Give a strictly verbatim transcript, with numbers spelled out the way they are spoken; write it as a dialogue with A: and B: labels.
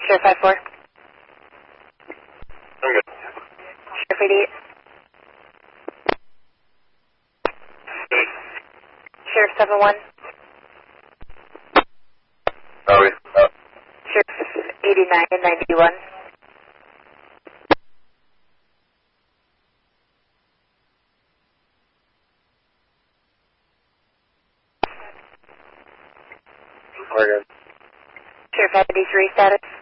A: Sheriff five four.
B: I'm good.
A: Sheriff eighty-eight.
B: Good.
A: Sheriff seven one.
B: Are we? Uh,
A: Sheriff eighty-nine and ninety-one.
B: we're good.
A: Sheriff ninety-three status.